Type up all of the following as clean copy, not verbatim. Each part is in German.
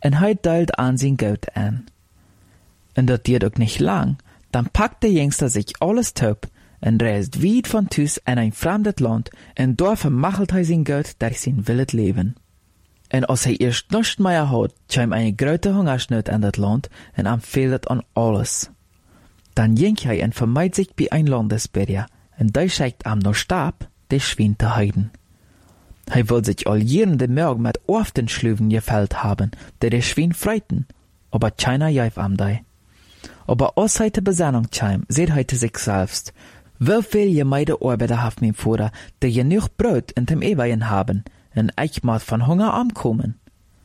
En hij deilt aan zijn Goud an. En dat duurt ook nicht lang, dann packt der Jüngster sich alles taub en reist weit von thuis in ein fremdes Land en daar vermachelt hij zijn Goud durch sein willet Leben. En als hij eerst nichts mehr hat, käm eine grote Hungersnot in dat Land en am fehlt het an alles. Dann jinkt hij en vermeidt sich bei ein Landesbürger en der schickt am noch Stab, der Schwein zu heiden. Hij will sich all jeden Morgen mit Orften schlüven gefällt haben, der Schwein freiten, aber keiner jäf am dei. Aber als hij de Besinnung käm, seht hij zu sich selbst, wieviel gemeide Arbeiter haft mein Vater, die genug Brot in dem Eweien haben, en ich moet von Hunger ankommen.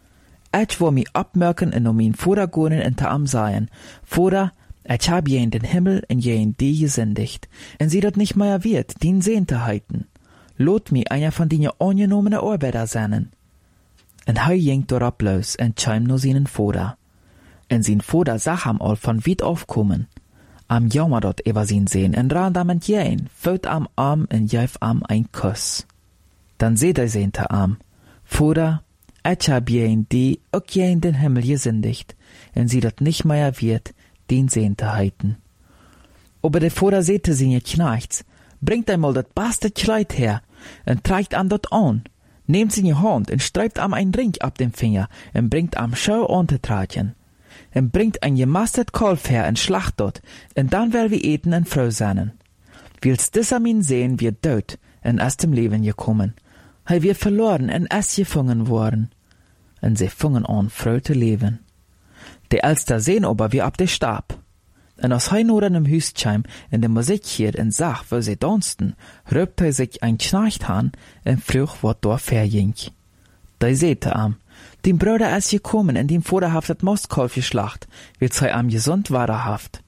Ich will mich abmerken en mein Vater gehen en te am sagen, Vater, ich hab je in den Himmel en je in die gesündigt, en sie dat nicht mehr wird, den Sehen zu halten. Lot mich einer von den angenommenen Arbeiter sein. En hij ging dorop los en käm nur seinen Vater. En sein Vater sah am all von weit aufkommen. Am jammer dort über sein Sehen en ran am entgehen, föt am Arm en jäf am ein Kuss. Dann seht er sein te am, Vater, ich hab je in die auch je in den Himmel gesündigt, en sie dat nicht mehr wird, den Sehen zu halten. Aber der Vater sehte seine Knechts, bringt einmal dat beste Kleid her, en trägt am dort an, nehmt seine Hand en streift am ein Ring ab dem Finger, en bringt am Schau Untertratchen, en bringt ein gemastet Kalf her en schlacht dort, en dann wer wir eten en froh seinen. Wils dieser min sehen wir dort, en aus dem Leben gekommen, hij wir verloren en es gefangen worden, en sie fangen an froh zu leben. Der Elster sehen aber wie ab der Stab. En als hij nur an dem Hüs käm, en de Musik hiert en zag, wo sie dansten, röpt hij sich ein Knecht an, en vroeg wat daar verging. Da sehte am, dem Bruder ist gekommen, en dem Vater haft dat Mostkalf geschlacht, wils hij am gesund waderhaft.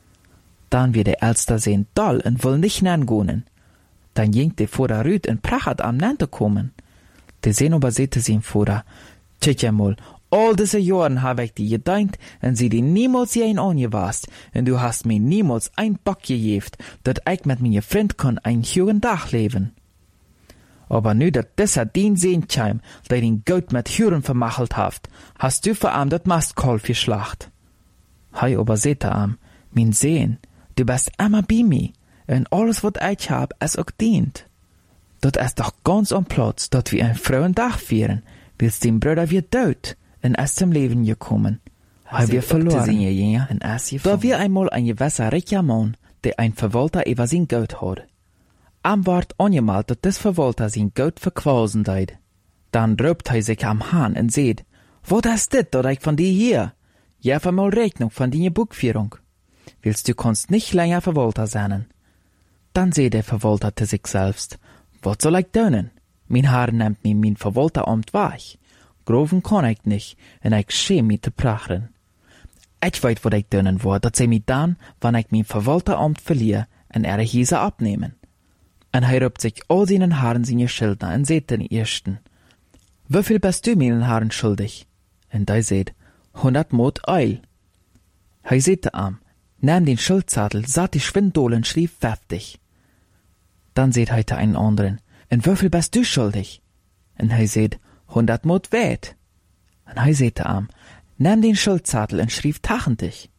Dann wird der Elster sehen doll en will nicht nangehen. Dann ging der Vater rüt en prachat am Nante kommen. Der sehen aber sehte sie im Vater, tja mal, all diese Jahren habe ich dir gedankt, en sie dir niemals jein angewast, en du hast mir niemals ein Bock gegeft, dat ich mit mir Freund kann ein jungen Tag leben. Aber nu dat dieser den sehen käm, der den Gold mit Huren vermachelt haft, hast du für am dat Mastkalf geschlacht. Hei aber sehte am, mein Sehen, du bist immer bei mir, en alles wat ich hab, es auch dient. Dat ist doch ganz am Platz, dat wir ein frohen Tag feiern, wils dem Bruder wird tot, en es zum Leben gekommen. Hei wir verloren. Da wir einmal ein gewisser reicher Mann, der ein Verwalter über sein Gold hat. Am ward angemalt, dat des Verwalter sein Gold verquasen deid. Dann röpt hij sich am Hahn en seht, wat ist dit, dat ich von dir hier? Jef einmal Rechnung von die Buchführung. Willst du kannst nicht länger Verwalter sein. Dann seht der Verwalter zu sich selbst, wat soll ich tun? Mein Haar nimmt mir mein Verwalteramt weich. Groven kann ich nicht, en ich schäm mich zu prachen. Ich weet wat ich tun word, dat sie mich dann, wann ich mein Verwalteramt verliere, en ihre Hiese abnehmen. En hij rübt sich all seinen Haaren seine Schilder en seht den ersten. Wieviel bist du meinen Haaren schuldig? En der seht, 100 Mot Eil. Hij seht am, nahm den Schildzettel, satt die Schwindolen, schlief heftig. Dann seht hij einen anderen, en wieviel bist du schuldig? En hij seht, 100 Mot weit. En hij seht am, nahm den Schildzettel en schrieb tachendig.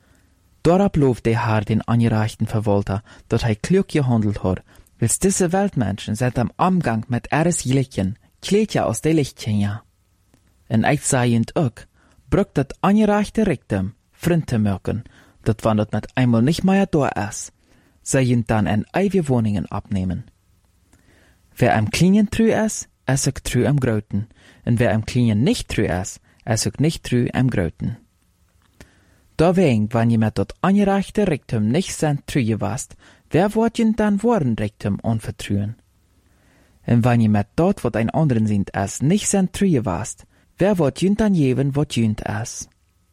Dorab lobt der Herr den angereichten Verwalter, dat hij klug gehandelt hat, wils diese Weltmenschen seit am Umgang mit ihres Jährlichen Kleidja aus der Lichtchen ja. En ich sehend auch, brückt dat angereichte Rektum, Frinte merken, dat wann dat mit einmal nicht mehr da ist, sehend dann en eige Wohnungen abnehmen. Wer am Kleinen trü ist auch trü am Groten, und wer am Kleinen nicht trü ist auch nicht trü am Groten. Deswegen, wenn jemand dort angereichte Rektum nicht sein trüge warst, wer wird jen dann worden Rektum anvertrühen? Und wenn jemand dort, wat ein anderen sind, es nicht sein trüge warst, wer wird jen dann geben, wat jönt es?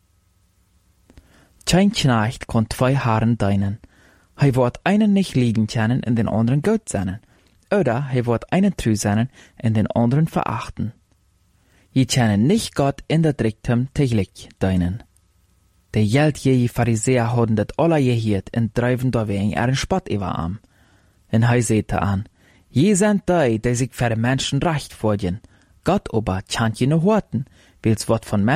Kein Knecht kann 2 Haaren dienen. Hij wird einen nicht liegen können und den anderen gut sein. Oder hij wird einen trü sein und den anderen verachten. Je können nicht Gott in der Rektum täglich dienen. De geldgierige Pharisäer hadden dat alle geheerd en drijven daarwegen er een spot over aan. En hij zette aan, je zijn die sich für de Menschen recht vorgen. Gott aber kann je noch horten, wils wat von